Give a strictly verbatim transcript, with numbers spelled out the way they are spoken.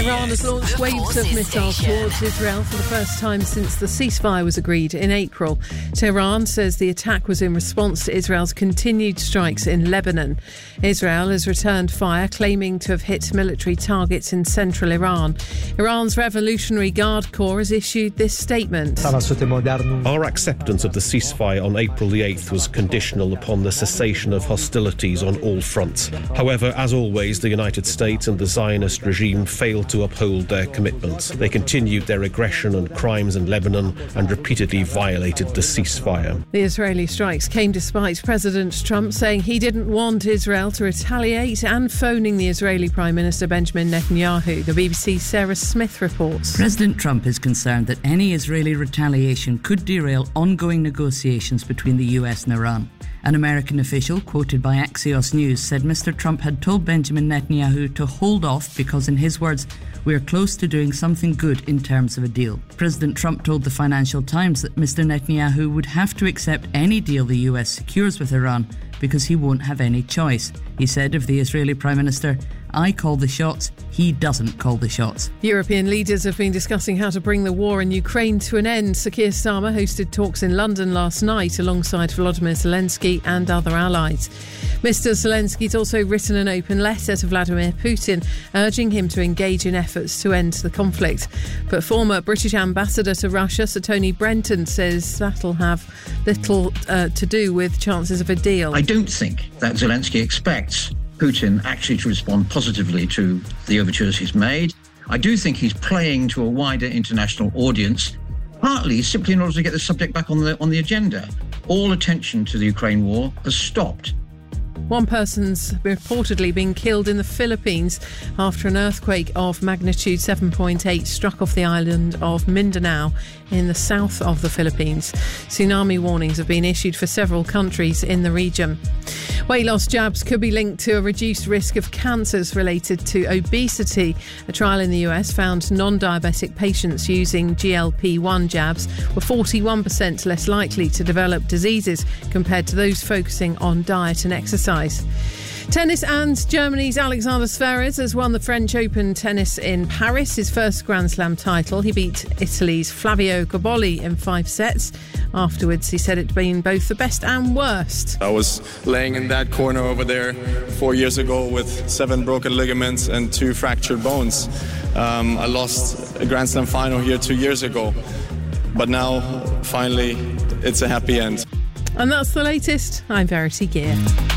Iran has launched waves of missiles towards Israel for the first time since the ceasefire was agreed in April. Tehran says the attack was in response to Israel's continued strikes in Lebanon. Israel has returned fire, claiming to have hit military targets in central Iran. Iran's Revolutionary Guard Corps has issued this statement. Our acceptance of the ceasefire on April the eighth was conditional upon the cessation of hostilities on all fronts. However, as always, the United States and the Zionist regime failed to uphold their commitments. They continued their aggression and crimes in Lebanon and repeatedly violated the ceasefire. The Israeli strikes came despite President Trump saying he didn't want Israel to retaliate and phoning the Israeli Prime Minister Benjamin Netanyahu. The B B C's Sarah Smith reports. President Trump is concerned that any Israeli retaliation could derail ongoing negotiations between the U S and Iran. An American official, quoted by Axios News, said Mister Trump had told Benjamin Netanyahu to hold off because, in his words, we are close to doing something good in terms of a deal. President Trump told the Financial Times that Mister Netanyahu would have to accept any deal the U S secures with Iran because he won't have any choice. He said of the Israeli Prime Minister, I call the shots, he doesn't call the shots. European leaders have been discussing how to bring the war in Ukraine to an end. Sir Keir Starmer hosted talks in London last night alongside Volodymyr Zelensky and other allies. Mister Zelensky's also written an open letter to Vladimir Putin, urging him to engage in efforts to end the conflict. But former British ambassador to Russia, Sir Tony Brenton, says that'll have little uh, to do with chances of a deal. I don't think that Zelensky expects Putin actually to respond positively to the overtures he's made. I do think he's playing to a wider international audience, partly simply in order to get the subject back on the on the agenda. All attention to the Ukraine war has stopped. One person's reportedly been killed in the Philippines after an earthquake of magnitude seven point eight struck off the island of Mindanao in the south of the Philippines. Tsunami warnings have been issued for several countries in the region. Weight loss jabs could be linked to a reduced risk of cancers related to obesity. A trial in the U S found non-diabetic patients using G L P one jabs were forty-one percent less likely to develop diseases compared to those focusing on diet and exercise. Tennis, and Germany's Alexander Zverev has won the French Open tennis in Paris, his first Grand Slam title. He beat Italy's Flavio Cobolli in five sets. Afterwards, he said it'd been both the best and worst. I was laying in that corner over there four years ago with seven broken ligaments and two fractured bones. Um, I lost a Grand Slam final here two years ago. But now, finally, it's a happy end. And that's the latest. I'm Verity Gear.